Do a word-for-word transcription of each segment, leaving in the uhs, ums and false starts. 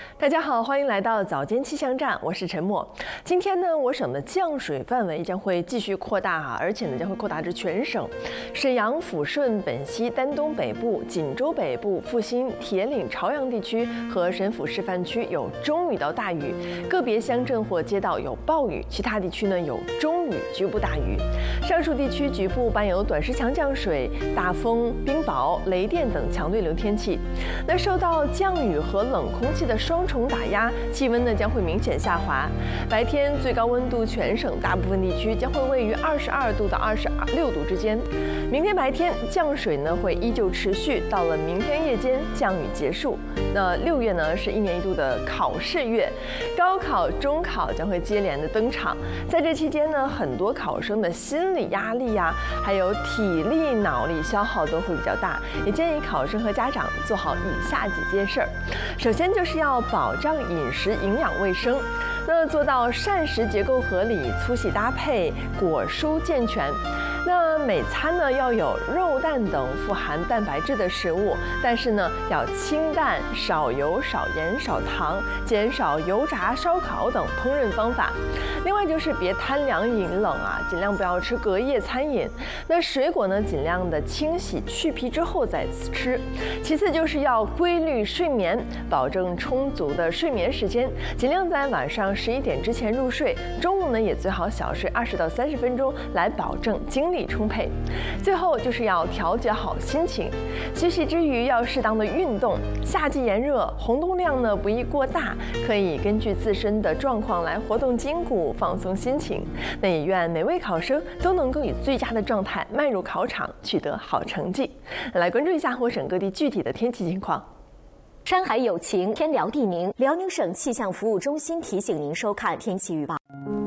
大家好，欢迎来到早间气象站，我是陈默。今天呢，我省的降水范围将会继续扩大啊，而且呢将会扩大至全省。沈阳、抚顺、本溪、丹东北部、锦州北部、阜新、铁岭、朝阳地区和神府示范区有中雨到大雨，个别乡镇或街道有暴雨，其他地区呢有中雨，局部大雨。上述地区局部伴有短时强降水、大风、冰雹、雷电等强对流天气。那受到降雨和冷空气的双重打压，气温呢将会明显下滑。白天最高温度全省大部分地区将会位于二十二度到二十六度之间。明天白天降水呢会依旧持续，到了明天夜间降雨结束。那六月呢是一年一度的考试月，高考、中考将会接连的登场。在这期间呢，很多考生的心理压力呀、啊，还有体力、脑力消耗都会比较大，也建议考生和家长做好以下几件事儿。首先就是要保障饮食营养卫生，那做到膳食结构合理、粗细搭配、果蔬健全。那每餐呢要有肉蛋等富含蛋白质的食物，但是呢要清淡、少油、少盐、少糖，减少油炸、烧烤等烹饪方法。另外就是别贪凉饮冷啊，尽量不要吃隔夜餐饮。那水果呢尽量的清洗去皮之后再吃。其次就是要规律睡眠，保证充足的睡眠时间，尽量在晚上十一点之前入睡。中午呢也最好小睡二十到三十分钟，来保证精力充沛。最后就是要调节好心情，学习之余要适当的运动。夏季炎热，活动量呢不宜过大，可以根据自身的状况来活动筋骨，放松心情。那也愿每位考生都能够以最佳的状态迈入考场，取得好成绩。来关注一下我省各地具体的天气情况。 山海有情，天辽地宁。辽宁省气象服务中心提醒您收看天气预报。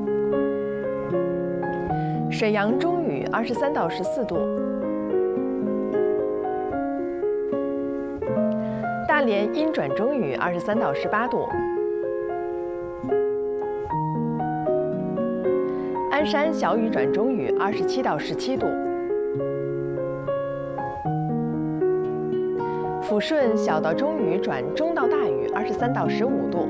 沈阳中雨，二十三到十四度；大连阴转中雨，二十三到十八度；鞍山小雨转中雨，二十七到十七度；抚顺小到中雨转中到大雨，二十三到十五度；